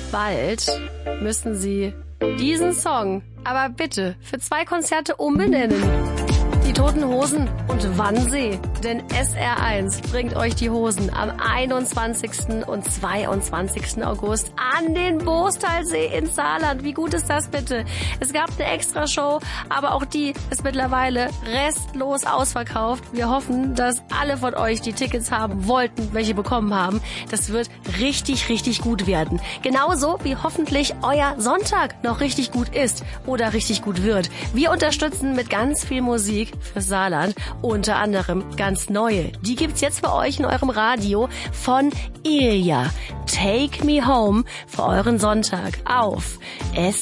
bald müssen sie diesen Song aber bitte für 2 Konzerte umbenennen. Die Toten Hosen und Wannsee, denn SR1 bringt euch die Hosen am 21. und 22. August an den Boostalsee in Saarland. Wie gut ist das bitte? Es gab eine Extrashow, aber auch die ist mittlerweile restlos ausverkauft. Wir hoffen, dass alle von euch die Tickets haben wollten, welche bekommen haben. Das wird richtig, richtig gut werden. Genauso wie hoffentlich euer Sonntag noch richtig gut ist oder richtig gut wird. Wir unterstützen mit ganz viel Musik fürs Saarland, unter anderem ganz neue. Die gibt's jetzt für euch in eurem Radio von Ilja. Take Me Home für euren Sonntag auf